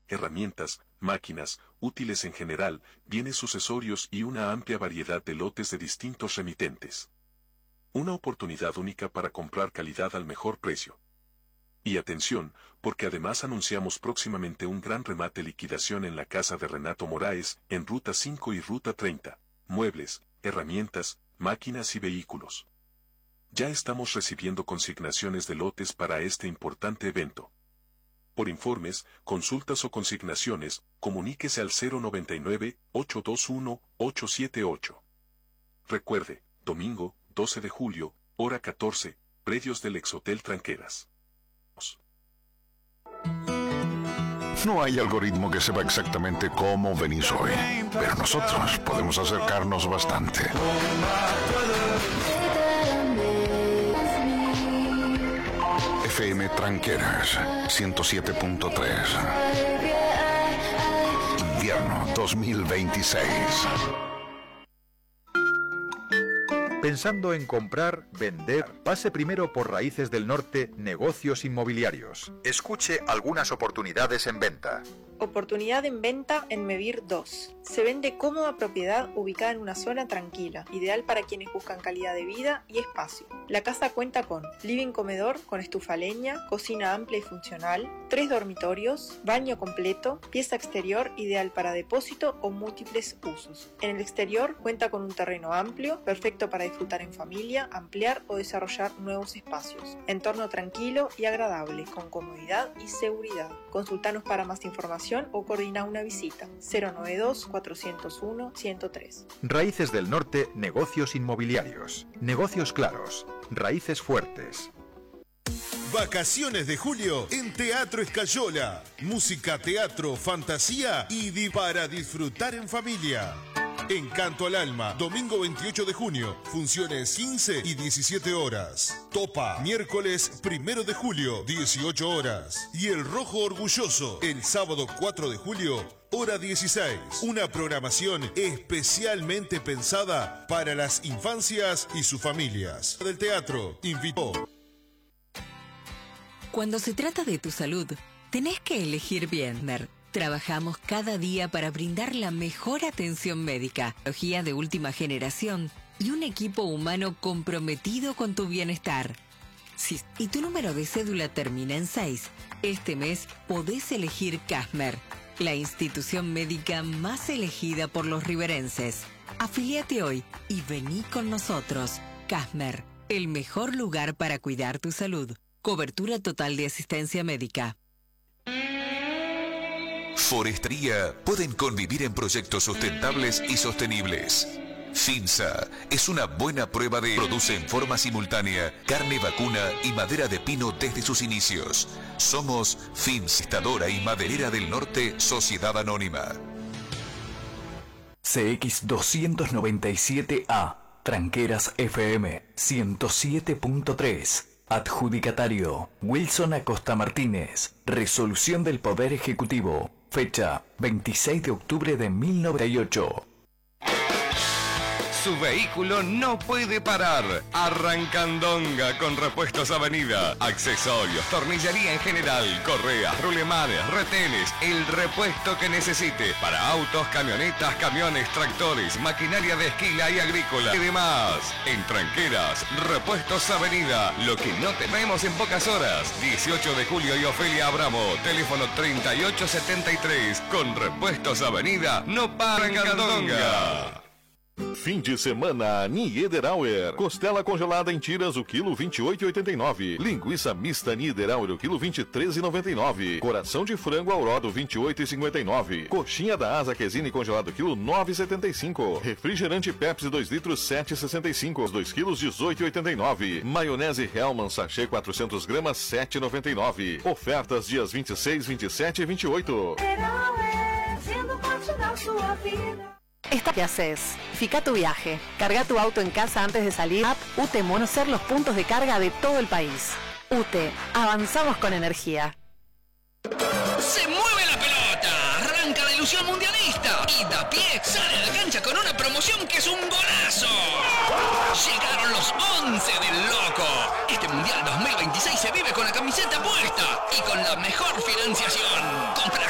herramientas, máquinas, útiles en general, bienes sucesorios y una amplia variedad de lotes de distintos remitentes. Una oportunidad única para comprar calidad al mejor precio. Y atención, porque además anunciamos próximamente un gran remate liquidación en la casa de Renato Moraes, en Ruta 5 y Ruta 30. Muebles, herramientas, máquinas y vehículos. Ya estamos recibiendo consignaciones de lotes para este importante evento. Por informes, consultas o consignaciones, comuníquese al 099-821-878. Recuerde, domingo, 12 de julio, hora 14, predios del Exhotel Tranqueras. No hay algoritmo que sepa exactamente cómo venís hoy, pero nosotros podemos acercarnos bastante. FM Tranqueras 107.3. Invierno 2026. Pensando en comprar, vender, pase primero por Raíces del Norte Negocios Inmobiliarios. Escuche algunas oportunidades en venta. Oportunidad en venta en Mevir 2. Se vende cómoda propiedad ubicada en una zona tranquila, ideal para quienes buscan calidad de vida y espacio. La casa cuenta con living comedor con estufa a leña, cocina amplia y funcional, 3 dormitorios, baño completo, pieza exterior ideal para depósito o múltiples usos. En el exterior cuenta con un terreno amplio, perfecto para disfrutar en familia, ampliar o desarrollar nuevos espacios. Entorno tranquilo y agradable, con comodidad y seguridad. Consultanos para más información o coordina una visita 092-401-103. Raíces del Norte Negocios Inmobiliarios. Negocios claros. Raíces fuertes. Vacaciones de julio en Teatro Escayola. Música, teatro, fantasía y para disfrutar en familia. Encanto al Alma, domingo 28 de junio, funciones 15 y 17 horas. Topa, miércoles 1 de julio, 18 horas. Y El Rojo Orgulloso, el sábado 4 de julio, hora 16. Una programación especialmente pensada para las infancias y sus familias. Del teatro invitó. Cuando se trata de tu salud, tenés que elegir bien. Trabajamos cada día para brindar la mejor atención médica, tecnología de última generación y un equipo humano comprometido con tu bienestar. Si tu número de cédula termina en 6, este mes podés elegir Casmer, la institución médica más elegida por los riverenses. Afiliate hoy y vení con nosotros. Casmer, el mejor lugar para cuidar tu salud. Cobertura total de asistencia médica. Forestería pueden convivir en proyectos sustentables y sostenibles. Finsa es una buena prueba de produce en forma simultánea carne vacuna y madera de pino desde sus inicios. Somos Finstadora y Maderera del Norte, Sociedad Anónima. CX297A, Tranqueras FM 107.3. Adjudicatario, Wilson Acosta Martínez. Resolución del Poder Ejecutivo. Fecha, 26 de octubre de 1998. Su vehículo no puede parar. Arrancandonga con Repuestos Avenida. Accesorios, tornillería en general, correas, rulemanes, retenes, el repuesto que necesite para autos, camionetas, camiones, tractores, maquinaria de esquila y agrícola y demás. En Tranqueras, Repuestos Avenida. Lo que no tenemos en pocas horas. 18 de julio y Ofelia Abramo. Teléfono 3873. Con Repuestos Avenida, no para Arrancandonga. Fim de semana, Niederauer. Costela congelada em tiras, o quilo 28,89. Linguiça mista Niederauer, o quilo 23,99. Coração de frango Aurado, 28,59. Coxinha da asa quesine congelado, quilo 9,75. Refrigerante Pepsi 2 litros, 7,65. 2 quilos, 18,89. Maionese Hellmann sachê 400 gramas, 7,99. Ofertas dias 26, 27 e 28. Niederauer, siendo parte da sua vida. ¿Qué haces? Fija tu viaje. Carga tu auto en casa antes de salir. App UTE Monocer los puntos de carga de todo el país. UTE, avanzamos con energía. ¡Se mueve la pelota! Arranca la ilusión mundialista. Y Dapié sale a la cancha con una promoción que es un golazo. Llegaron los 11 del Loco. Este Mundial 2026 se vive con la camiseta puesta y con la mejor financiación. Compra